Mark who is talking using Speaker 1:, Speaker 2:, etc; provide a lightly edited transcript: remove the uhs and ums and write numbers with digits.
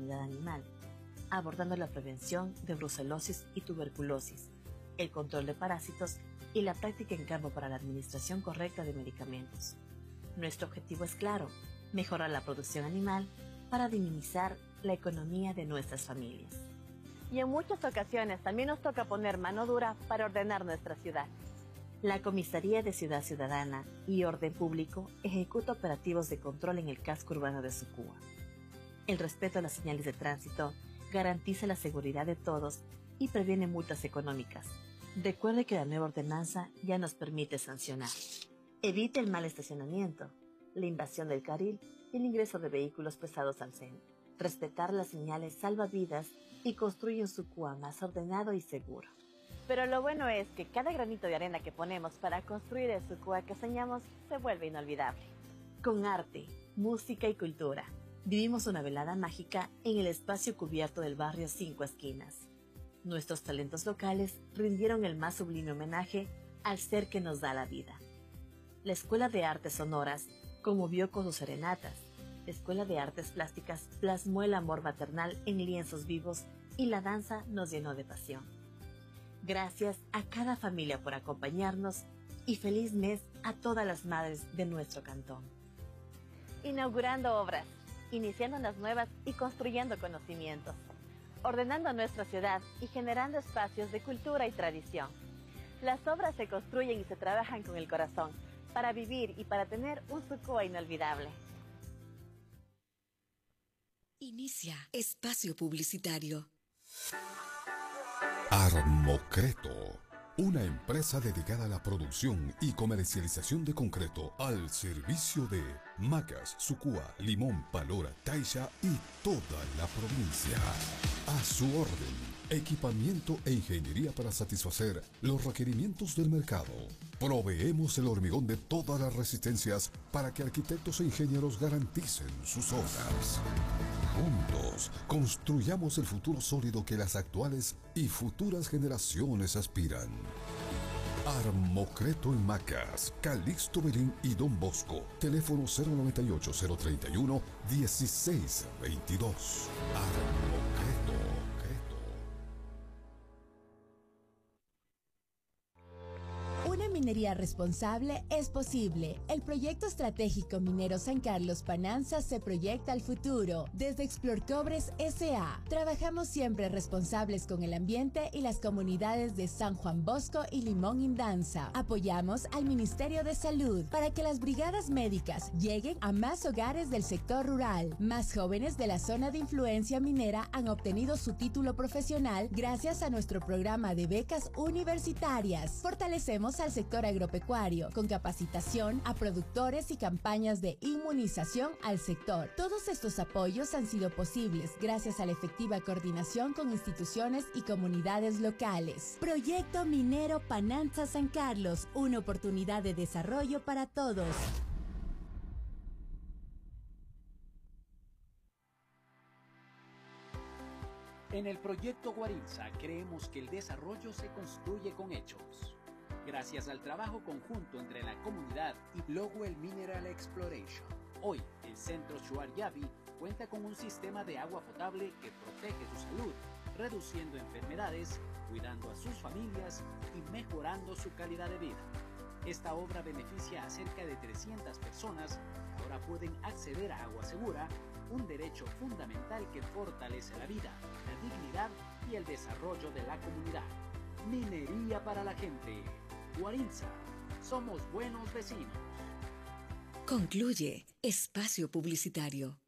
Speaker 1: sanidad animal, abordando la prevención de brucelosis y tuberculosis, el control de parásitos y la práctica en campo para la administración correcta de medicamentos. Nuestro objetivo es claro: mejorar la producción animal para dinamizar la economía de nuestras familias.
Speaker 2: Y en muchas ocasiones también nos toca poner mano dura para ordenar nuestra ciudad.
Speaker 1: La Comisaría de Ciudad Ciudadana y Orden Público ejecuta operativos de control en el casco urbano de Sucúa. El respeto a las señales de tránsito garantiza la seguridad de todos y previene multas económicas. Recuerde que la nueva ordenanza ya nos permite sancionar. Evite el mal estacionamiento, la invasión del carril y el ingreso de vehículos pesados al centro. Respetar las señales salva vidas y construye un Sucúa más ordenado y seguro.
Speaker 2: Pero lo bueno es que cada granito de arena que ponemos para construir el Sucúa que soñamos se vuelve inolvidable.
Speaker 1: Con arte, música y cultura, vivimos una velada mágica en el espacio cubierto del barrio Cinco Esquinas. Nuestros talentos locales rindieron el más sublime homenaje al ser que nos da la vida. La Escuela de Artes Sonoras conmovió con sus serenatas. La Escuela de Artes Plásticas plasmó el amor maternal en lienzos vivos y la danza nos llenó de pasión. Gracias a cada familia por acompañarnos y feliz mes a todas las madres de nuestro cantón.
Speaker 2: Inaugurando obras, iniciando las nuevas y construyendo conocimientos, ordenando nuestra ciudad y generando espacios de cultura y tradición. Las obras se construyen y se trabajan con el corazón para vivir y para tener un Sucúa inolvidable.
Speaker 3: Inicia espacio publicitario.
Speaker 4: Armocreto, una empresa dedicada a la producción y comercialización de concreto al servicio de Macas, Sucúa, Limón, Palora, Taisha y toda la provincia. A su orden, equipamiento e ingeniería para satisfacer los requerimientos del mercado. Proveemos el hormigón de todas las resistencias para que arquitectos e ingenieros garanticen sus obras. Juntos, construyamos el futuro sólido que las actuales y futuras generaciones aspiran. Armocreto en Macas, Calixto Belín y Don Bosco. Teléfono 098-031-1622. Armocreto.
Speaker 5: Una minería responsable es posible. El proyecto estratégico minero San Carlos Pananza se proyecta al futuro. Desde Explorcobres S.A. trabajamos siempre responsables con el ambiente y las comunidades de San Juan Bosco y Limón Indanza. Apoyamos al Ministerio de Salud para que las brigadas médicas lleguen a más hogares del sector rural. Más jóvenes de la zona de influencia minera han obtenido su título profesional gracias a nuestro programa de becas universitarias. Fortalecemos al sector agropecuario con capacitación a productores y campañas de inmunización al sector. Todos estos apoyos han sido posibles gracias a la efectiva coordinación con instituciones y comunidades locales. Proyecto Minero Pananza San Carlos, una oportunidad de desarrollo para todos.
Speaker 6: En el proyecto Guarinza creemos que el desarrollo se construye con hechos. Gracias al trabajo conjunto entre la comunidad y Lowell Mineral Exploration, hoy el Centro Shuar Yavi cuenta con un sistema de agua potable que protege su salud, reduciendo enfermedades, cuidando a sus familias y mejorando su calidad de vida. Esta obra beneficia a cerca de 300 personas que ahora pueden acceder a agua segura, un derecho fundamental que fortalece la vida, la dignidad y el desarrollo de la comunidad. Minería para la gente. Guarinza, somos buenos vecinos.
Speaker 3: Concluye espacio publicitario.